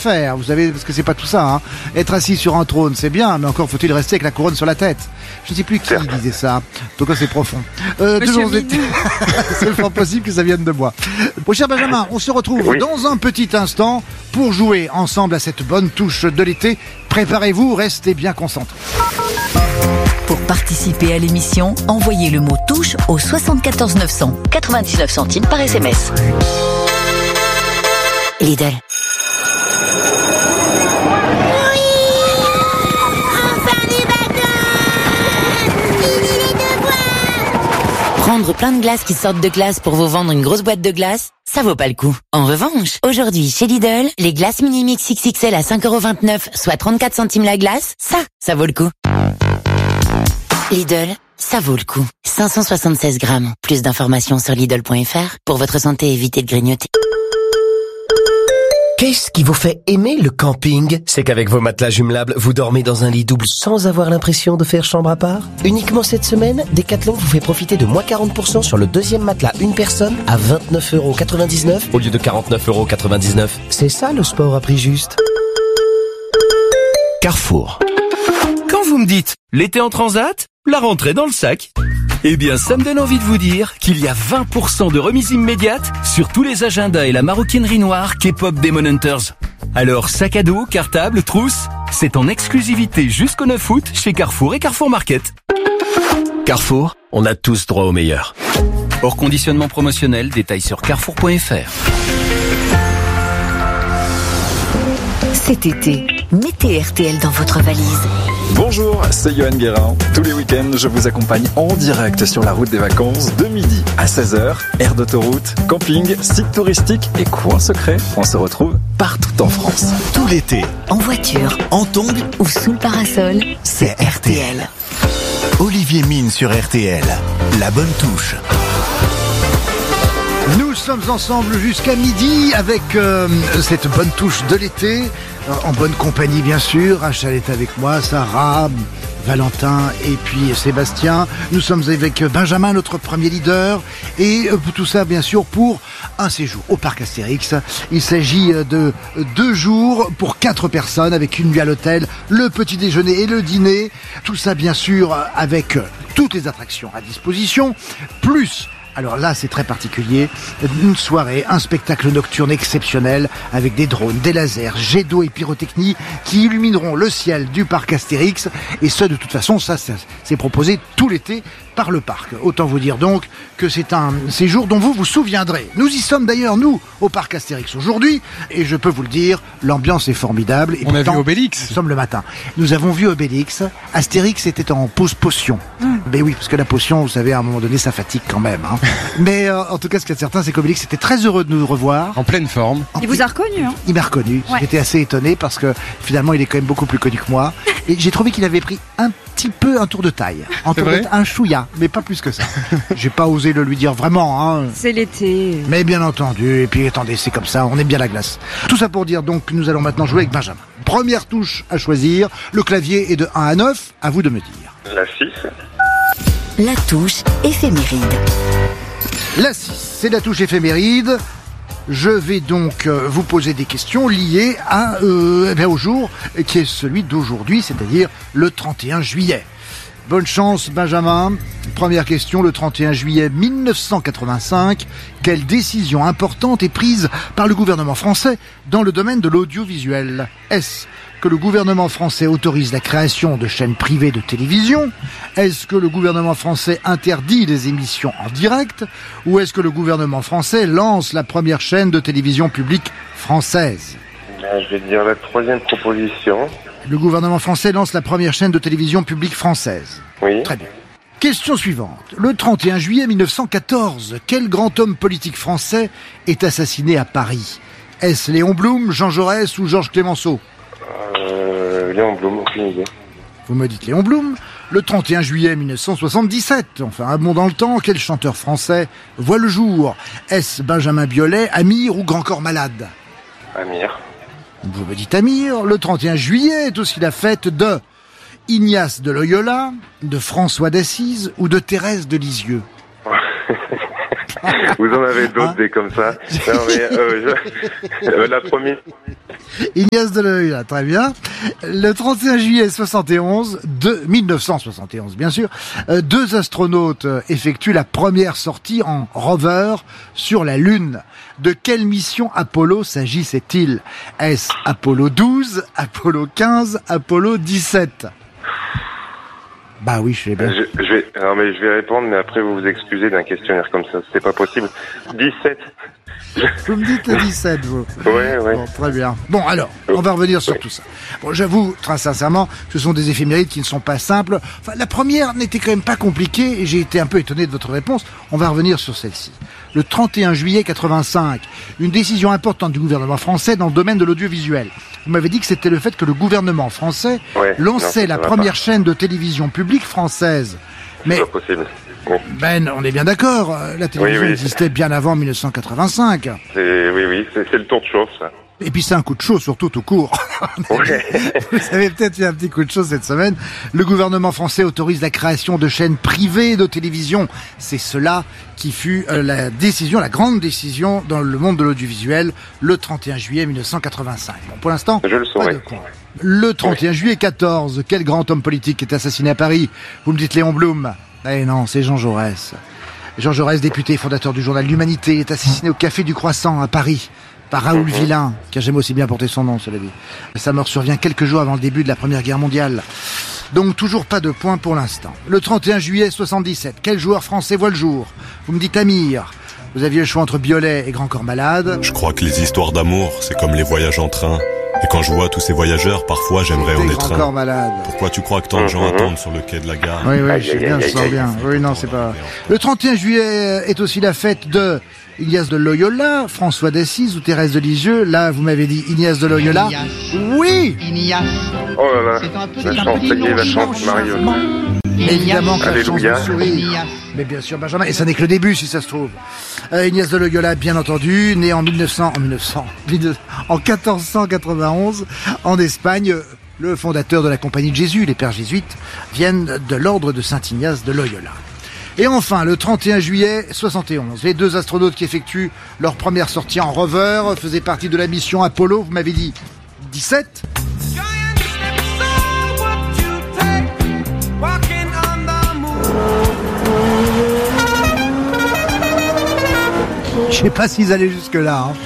faire, vous savez, parce que c'est pas tout ça, hein. Être assis sur un trône, c'est bien, mais encore faut-il rester avec la couronne sur la tête. Je ne sais plus qui disait ça. Donc c'est profond. C'est fort possible que ça vienne de moi. Mon cher Benjamin, on se retrouve dans un petit instant pour jouer ensemble à cette bonne touche de l'été. Préparez-vous, restez bien concentrés. Pour participer à l'émission, envoyez le mot touche au 74 900, 99 centimes par SMS. Lidl. Prendre plein de glaces qui sortent de glace pour vous vendre une grosse boîte de glace, ça vaut pas le coup. En revanche, aujourd'hui chez Lidl, les glaces Mini-Mix XXL à 5,29€, soit 34 centimes la glace, ça vaut le coup. Lidl, ça vaut le coup. 576 grammes. Plus d'informations sur Lidl.fr. Pour votre santé, évitez de grignoter. Qu'est-ce qui vous fait aimer le camping? C'est qu'avec vos matelas jumelables, vous dormez dans un lit double sans avoir l'impression de faire chambre à part? Uniquement cette semaine, Decathlon vous fait profiter de moins 40% sur le deuxième matelas une personne à 29,99€ au lieu de 49,99€. C'est ça le sport à prix juste. Carrefour. Quand vous me dites l'été en transat, la rentrée dans le sac, eh bien ça me donne envie de vous dire qu'il y a 20% de remise immédiate sur tous les agendas et la maroquinerie noire K-pop Demon Hunters. Alors sac à dos, cartable, trousse, c'est en exclusivité jusqu'au 9 août chez Carrefour et Carrefour Market. Carrefour, on a tous droit au meilleur. Hors conditionnement promotionnel, détails sur carrefour.fr. Cet été, mettez RTL dans votre valise. Bonjour, c'est Johan Guérin. Tous les week-ends, je vous accompagne en direct sur la route des vacances de midi à 16h. Aire d'autoroute, camping, site touristique et coin secret. On se retrouve partout en France. Tout l'été, En voiture en tongs, ou sous le parasol, c'est RTL. Olivier Mine sur RTL. La bonne touche. Nous sommes ensemble jusqu'à midi avec cette bonne touche de l'été, en bonne compagnie bien sûr. Rachel est avec moi, Sarah, Valentin et puis Sébastien. Nous sommes avec Benjamin, notre premier leader, et tout ça bien sûr pour un séjour au parc Astérix. Il s'agit de 2 jours pour 4 personnes avec une nuit à l'hôtel, le petit déjeuner et le dîner. Tout ça bien sûr avec toutes les attractions à disposition, plus... Alors là, c'est très particulier. Une soirée, un spectacle nocturne exceptionnel avec des drones, des lasers, jets d'eau et pyrotechnie qui illumineront le ciel du parc Astérix. Et ce, de toute façon, ça c'est proposé tout l'été par le parc. Autant vous dire donc que c'est un séjour dont vous vous souviendrez. Nous y sommes d'ailleurs, nous, au parc Astérix aujourd'hui. Et je peux vous le dire, l'ambiance est formidable. Et on a vu Obélix. Nous sommes le matin. Nous avons vu Obélix. Astérix était en pause potion. Ben oui, parce que la potion, vous savez, à un moment donné, ça fatigue quand même. Hein. Mais en tout cas, ce qui est certain, c'est qu'Obélix était très heureux de nous revoir. En pleine forme. Il vous a reconnu, hein? Il m'a reconnu. Ouais. J'étais assez étonné parce que finalement, il est quand même beaucoup plus connu que moi. Et j'ai trouvé qu'il avait pris un petit peu un tour de taille. Un chouïa, mais pas plus que ça. J'ai pas osé le lui dire vraiment. Hein. C'est l'été. Mais bien entendu. Et puis attendez, c'est comme ça, on aime bien la glace. Tout ça pour dire donc que nous allons maintenant jouer avec Benjamin. Première touche à choisir. Le clavier est de 1 à 9. À vous de me dire. La 6. La touche éphéméride. La 6, c'est la touche éphéméride. Je vais donc vous poser des questions liées à, au jour qui est celui d'aujourd'hui, c'est-à-dire le 31 juillet. Bonne chance Benjamin. Première question, le 31 juillet 1985, quelle décision importante est prise par le gouvernement français dans le domaine de l'audiovisuel? Est-ce que le gouvernement français autorise la création de chaînes privées de télévision? Est-ce que le gouvernement français interdit les émissions en direct? Ou est-ce que le gouvernement français lance la première chaîne de télévision publique française? Je vais dire la 3e proposition. Le gouvernement français lance la première chaîne de télévision publique française. Oui. Très bien. Question suivante. Le 31 juillet 1914, quel grand homme politique français est assassiné à Paris? Est-ce Léon Blum, Jean Jaurès ou Georges Clemenceau? Léon Blum, aucune idée. Vous me dites Léon Blum. Le 31 juillet 1977, enfin un bond dans le temps, quel chanteur français voit le jour? Est-ce Benjamin Biolay, Amir ou Grand Corps Malade? Amir. Vous me dites Amir. Le 31 juillet est aussi la fête de Ignace de Loyola, de François d'Assise ou de Thérèse de Lisieux. Vous en avez d'autres des comme ça. Non, mais la première. Ignace de Loyola, très bien. Le 31 juillet 1971, bien sûr, 2 astronautes effectuent la première sortie en rover sur la Lune. De quelle mission Apollo s'agissait-il? Est-ce Apollo 12, Apollo 15, Apollo 17? Bah oui, je sais bien. Je vais répondre, mais après vous vous excusez d'un questionnaire comme ça. C'est pas possible. 17. Vous me dites 17, vous. Ouais. Bon, très bien. Bon, alors, on va revenir sur tout ça. Bon, j'avoue, très sincèrement, ce sont des éphémérides qui ne sont pas simples. Enfin, la première n'était quand même pas compliquée et j'ai été un peu étonné de votre réponse. On va revenir sur celle-ci. Le 31 juillet 85, une décision importante du gouvernement français dans le domaine de l'audiovisuel. Vous m'avez dit que c'était le fait que le gouvernement français lançait la première chaîne de télévision publique française. Mais c'est pas possible. Oui. Ben, on est bien d'accord. La télévision existait bien avant 1985. C'est le tour de chauffe, ça. Et puis c'est un coup de chaud, surtout tout court. Vous avez peut-être eu un petit coup de chaud cette semaine. Le gouvernement français autorise la création de chaînes privées de télévision. C'est cela qui fut la grande décision dans le monde de l'audiovisuel, le 31 juillet 1985. Bon, pour l'instant, je le saurais. Le 31 juillet 14, quel grand homme politique est assassiné à Paris? Vous me dites Léon Blum? Eh non, c'est Jean Jaurès. Jean Jaurès, député et fondateur du journal L'Humanité, est assassiné au Café du Croissant à Paris par Raoul Villain, qui a jamais aussi bien porté son nom, cela dit. Sa mort survient quelques jours avant le début de la Première Guerre mondiale. Donc toujours pas de point pour l'instant. Le 31 juillet 77, quel joueur français voit le jour? Vous me dites Amir. Vous aviez le choix entre Biolay et Grand Corps Malade. Je crois que les histoires d'amour, c'est comme les voyages en train. Et quand je vois tous ces voyageurs, parfois j'aimerais en être un. Malade. Pourquoi tu crois que tant de gens attendent sur le quai de la gare? Oui, je sais bien, je sens bien. Oui, non, c'est pas... Le 31 juillet est aussi la fête de Ignace de Loyola, François d'Assise ou Thérèse de Lisieux. Là, vous m'avez dit Ignace de Loyola. Oui! Oh là là, la chance, Mario. Évidemment que la chance Alléluia. vous sourit. Mais bien sûr, Benjamin, et ça n'est que le début, si ça se trouve. Ignace de Loyola, bien entendu, né en 1491, en Espagne. Le fondateur de la Compagnie de Jésus, les Pères jésuites, viennent de l'ordre de Saint-Ignace de Loyola. Et enfin, le 31 juillet 71, les 2 astronautes qui effectuent leur première sortie en rover faisaient partie de la mission Apollo, vous m'avez dit 17. Je sais pas s'ils allaient jusque-là. Hein.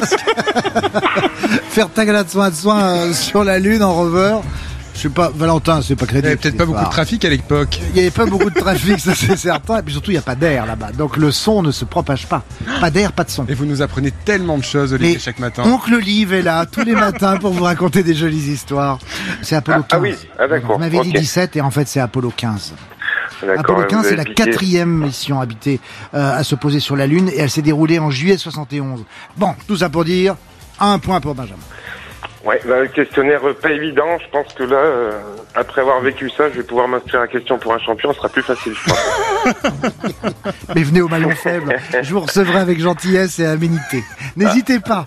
Faire tagala de soin sur la Lune en rover, je sais pas, Valentin, c'est pas crédible. Il n'y avait peut-être pas beaucoup de trafic à l'époque. Il n'y avait pas beaucoup de trafic, ça c'est certain. Et puis surtout, il n'y a pas d'air là-bas. Donc le son ne se propage pas. Pas d'air, pas de son. Et vous nous apprenez tellement de choses, Olivier, chaque matin. Oncle Liv est là tous les matins pour vous raconter des jolies histoires. C'est Apollo 15. Ah oui, d'accord. Vous m'avez dit 17 et en fait c'est Apollo 15. Apollo 15, c'est la 4e mission habitée à se poser sur la Lune et elle s'est déroulée en juillet 71. Bon, tout ça pour dire, 1 point pour Benjamin. Ouais, le questionnaire pas évident. Je pense que là, après avoir vécu ça, je vais pouvoir m'inscrire à question pour un champion. Ce sera plus facile, je pense. Mais venez au maillon faible. Je vous recevrai avec gentillesse et aménité. N'hésitez pas.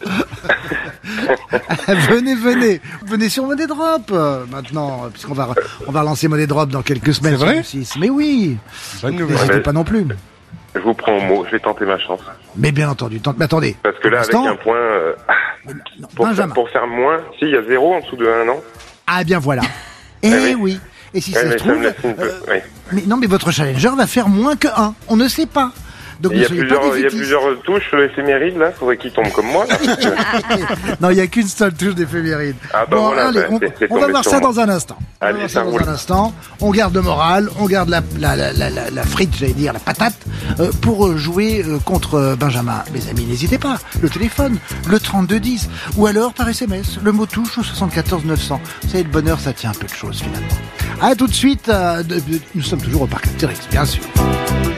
Venez. Venez sur Money Drop maintenant, puisqu'on va lancer Money Drop dans quelques semaines. C'est vrai ? Mais oui. Bonne nouvelle. N'hésitez pas non plus. Je vous prends au mot. Je vais tenter ma chance. Mais bien entendu. Mais attendez. Parce que là, avec un point, pour faire moins, il y a 0 en dessous de 1 an. Ah bien voilà. Eh oui. Et si ça se trouve, mais votre challenger va faire moins que 1. On ne sait pas. Donc il y a plusieurs touches éphémérides là, faudrait qu'il tombe comme moi. Là. Non, il n'y a qu'une seule touche d'éphéméride. Ah bah bon, voilà, allez, on va voir ça dans un instant. Allez, ça roule. On garde le moral, on garde la frite, j'allais dire, la patate, pour jouer contre Benjamin. Mes amis, n'hésitez pas, le téléphone, le 3210, ou alors par SMS, le mot touche au 74 900. Vous savez, le bonheur, ça tient un peu de choses finalement. À tout de suite, nous sommes toujours au Parc Astérix, bien sûr.